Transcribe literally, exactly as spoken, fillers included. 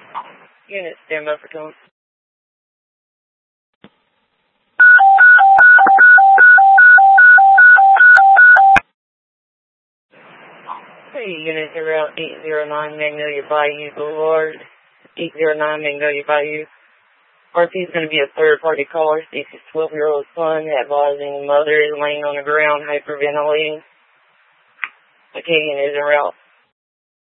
Unit, stand by for tone. Hey, unit zero eight zero nine Magnolia Bayou Boulevard, eight zero nine Magnolia Bayou. R P is going to be a third-party caller. Stacy's twelve-year-old son advising the mother is laying on the ground hyperventilating. Okay, unit is en route.